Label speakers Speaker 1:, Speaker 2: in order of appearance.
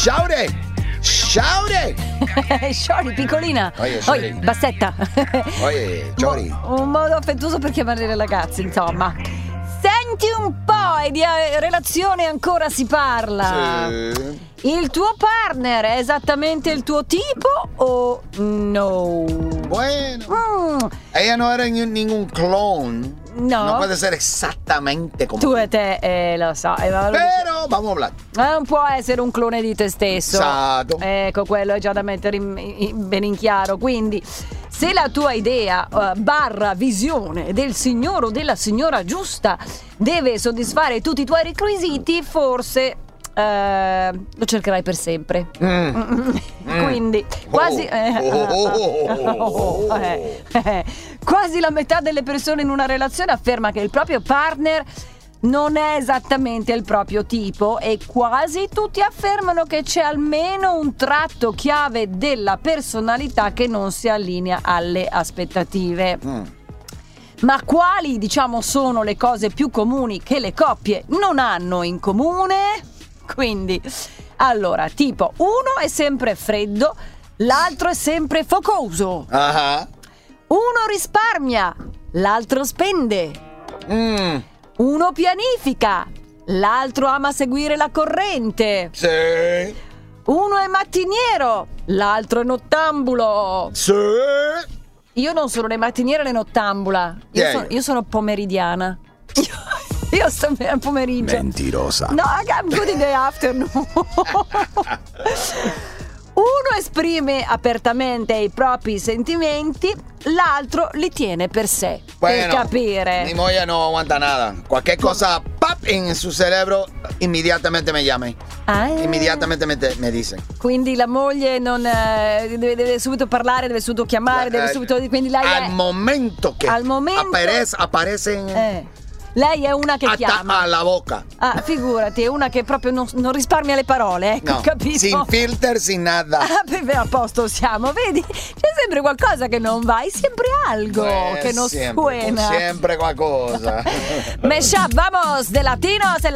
Speaker 1: Shorty!
Speaker 2: Shorty, piccolina.
Speaker 1: Shorty.
Speaker 2: Bassetta.
Speaker 1: Shorty.
Speaker 2: Un modo affettuoso per chiamare le ragazze, insomma. Senti un po', e di relazione ancora si parla.
Speaker 1: Sì.
Speaker 2: Il tuo partner è esattamente il tuo tipo o no?
Speaker 1: Bueno. Ella no era ningún clone.
Speaker 2: No.
Speaker 1: No puede ser exactamente como
Speaker 2: Tu e te, lo so.
Speaker 1: Pero vamos a hablar.
Speaker 2: Non può essere un clone di te stesso.
Speaker 1: Esatto.
Speaker 2: Ecco, quello è già da mettere ben in chiaro. Quindi, se la tua idea barra visione del signore o della signora giusta deve soddisfare tutti i tuoi requisiti, forse lo cercherai per sempre. Quindi quasi quasi la metà delle persone in una relazione afferma che il proprio partner non è esattamente il proprio tipo e quasi tutti affermano che c'è almeno un tratto chiave della personalità che non si allinea alle aspettative. Ma quali, sono le cose più comuni che le coppie non hanno in comune? Quindi, allora, tipo, uno è sempre freddo, l'altro è sempre focoso. Uno risparmia, l'altro spende. Uno pianifica, l'altro ama seguire la corrente.
Speaker 1: Sì.
Speaker 2: Uno è mattiniero, l'altro è nottambulo.
Speaker 1: Sì.
Speaker 2: Io non sono né mattiniera né nottambula. Io sono pomeridiana. Io sto al pomeriggio.
Speaker 1: Mentirosa.
Speaker 2: No, I'm good in the afternoon. Uno esprime apertamente i propri sentimenti, l'altro li tiene per sé.
Speaker 1: Bueno,
Speaker 2: per capire.
Speaker 1: Mi moglie no aguanta nada. Cualquier cosa, pap, en su cerebro, inmediatamente me llama. Immediatamente me dice.
Speaker 2: Quindi la moglie non deve subito parlare, deve subito chiamare, deve subito. Quindi lei
Speaker 1: al momento che aparece
Speaker 2: lei è una che chiama
Speaker 1: alla bocca.
Speaker 2: Figurati, è una che proprio non risparmia le parole, ecco,
Speaker 1: no,
Speaker 2: capito?
Speaker 1: Sin filter, sin nada.
Speaker 2: Beh, a posto siamo, vedi? C'è sempre qualcosa che non va, è sempre algo che non suena.
Speaker 1: Sempre qualcosa.
Speaker 2: Mashup, vamos, de latino.